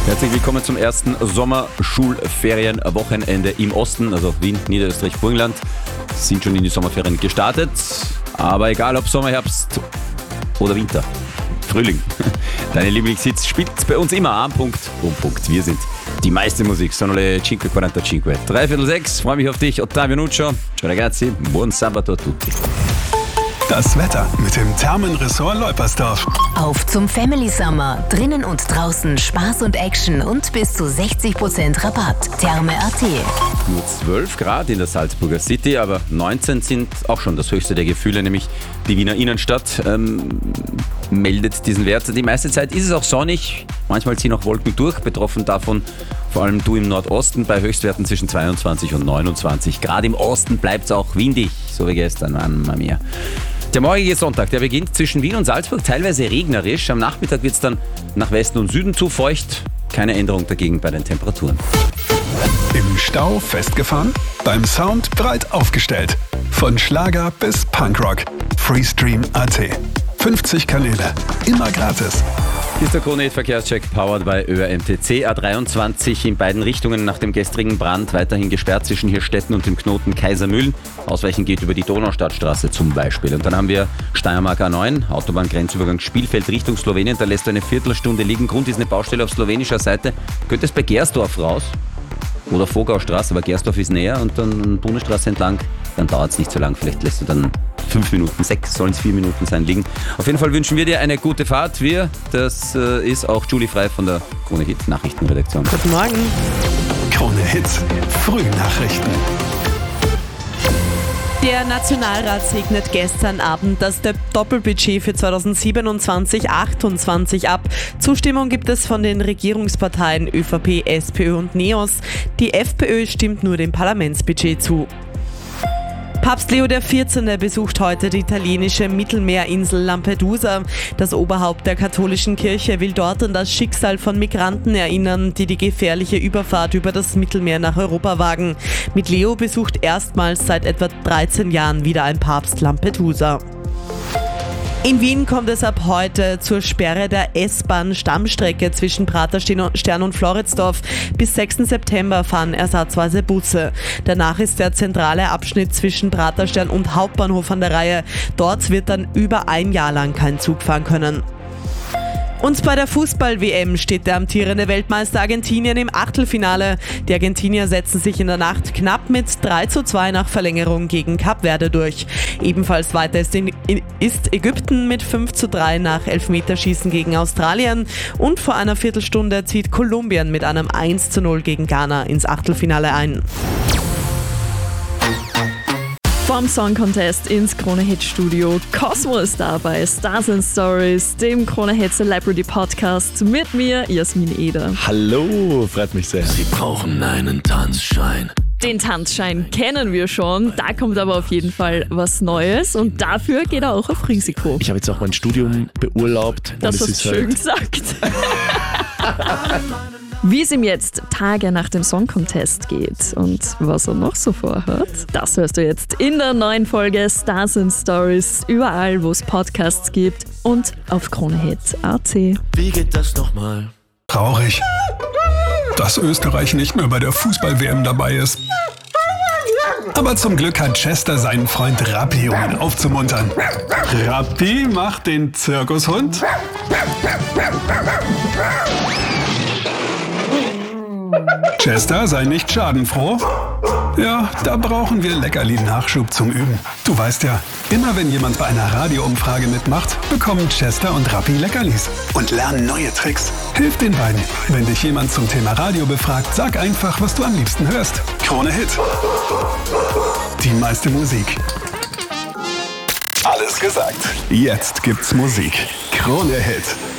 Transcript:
Herzlich willkommen zum ersten Sommerschulferienwochenende im Osten, also Wien, Niederösterreich, Burgenland. Sind schon in die Sommerferien gestartet, aber egal ob Sommer, Herbst oder Winter, Frühling, deine Lieblingshits spielt bei uns immer am Punkt, um Punkt. Wir sind die meiste Musik, sono le 5:45. 5:45, freue mich auf dich, Ottavio Nuccio. Ciao ragazzi, buon sabato a tutti. Das Wetter mit dem Thermenressort Leupersdorf. Auf zum Family Summer. Drinnen und draußen Spaß und Action und bis zu 60% Rabatt. Therme.at. Nur 12 Grad in der Salzburger City, aber 19 sind auch schon das höchste der Gefühle, nämlich die Wiener Innenstadt meldet diesen Wert. Die meiste Zeit ist es auch sonnig, manchmal ziehen auch Wolken durch, betroffen davon vor allem du im Nordosten bei Höchstwerten zwischen 22 und 29 Grad. Im Osten bleibt es auch windig, so wie gestern, Mamma mia. Der morgige Sonntag, der beginnt zwischen Wien und Salzburg teilweise regnerisch. Am Nachmittag wird es dann nach Westen und Süden zu feucht. Keine Änderung dagegen bei den Temperaturen. Im Stau festgefahren? Beim Sound breit aufgestellt. Von Schlager bis Punkrock. Freestream.at. 50 Kanäle. Immer gratis. Hier ist der Krone-Hit-Verkehrscheck powered by ÖRMTC. A23 in beiden Richtungen nach dem gestrigen Brand weiterhin gesperrt zwischen Hirstetten und dem Knoten Kaisermühlen. Ausweichen geht über die Donaustadtstraße zum Beispiel. Und dann haben wir Steiermark A9, Autobahngrenzübergang Spielfeld Richtung Slowenien. Da lässt du eine Viertelstunde liegen. Grund ist eine Baustelle auf slowenischer Seite. Könnte es bei Gersdorf raus oder Vogaustraße, aber Gersdorf ist näher und dann Bundesstraße entlang. Dann dauert es nicht so lang. Vielleicht lässt du dann 5 Minuten, 6 sollen es 4 Minuten sein, liegen. Auf jeden Fall wünschen wir dir eine gute Fahrt. Das ist auch Julie Frey von der Krone Hit Nachrichtenredaktion. Guten Morgen. Krone Hits. Frühnachrichten. Der Nationalrat segnet gestern Abend das Doppelbudget für 2027-28 ab. Zustimmung gibt es von den Regierungsparteien ÖVP, SPÖ und NEOS. Die FPÖ stimmt nur dem Parlamentsbudget zu. Papst Leo XIV. Besucht heute die italienische Mittelmeerinsel Lampedusa. Das Oberhaupt der katholischen Kirche will dort an das Schicksal von Migranten erinnern, die die gefährliche Überfahrt über das Mittelmeer nach Europa wagen. Mit Leo besucht erstmals seit etwa 13 Jahren wieder ein Papst Lampedusa. In Wien kommt es ab heute zur Sperre der S-Bahn-Stammstrecke zwischen Praterstern und Floridsdorf. Bis 6. September fahren ersatzweise Busse. Danach ist der zentrale Abschnitt zwischen Praterstern und Hauptbahnhof an der Reihe. Dort wird dann über ein Jahr lang kein Zug fahren können. Und bei der Fußball-WM steht der amtierende Weltmeister Argentinien im Achtelfinale. Die Argentinier setzen sich in der Nacht knapp mit 3:2 nach Verlängerung gegen Kap Verde durch. Ebenfalls weiter ist Ägypten mit 5:3 nach Elfmeterschießen gegen Australien. Und vor einer Viertelstunde zieht Kolumbien mit einem 1:0 gegen Ghana ins Achtelfinale ein. Vom Song Contest ins Krone Hit Studio. Cosmo ist da bei Stars and Stories, dem Krone Hit Celebrity Podcast mit mir, Jasmin Eder. Hallo, freut mich sehr. Sie brauchen einen Tanzschein. Den Tanzschein kennen wir schon, da kommt aber auf jeden Fall was Neues und dafür geht er auch auf Risiko. Ich habe jetzt auch mein Studium beurlaubt. Das hast du schön gesagt. Wie es ihm jetzt Tage nach dem Song Contest geht und was er noch so vorhat, das hörst du jetzt in der neuen Folge Stars and Stories, überall wo es Podcasts gibt und auf KroneHit.at. Wie geht das nochmal? Traurig, dass Österreich nicht mehr bei der Fußball-WM dabei ist. Aber zum Glück hat Chester seinen Freund Rappi, um ihn aufzumuntern. Rappi macht den Zirkushund. Chester, sei nicht schadenfroh. Ja, da brauchen wir Leckerli-Nachschub zum Üben. Du weißt ja, immer wenn jemand bei einer Radioumfrage mitmacht, bekommen Chester und Rappi Leckerlis und lernen neue Tricks. Hilf den beiden. Wenn dich jemand zum Thema Radio befragt, sag einfach, was du am liebsten hörst. Krone Hit. Die meiste Musik. Alles gesagt. Jetzt gibt's Musik. Krone Hit.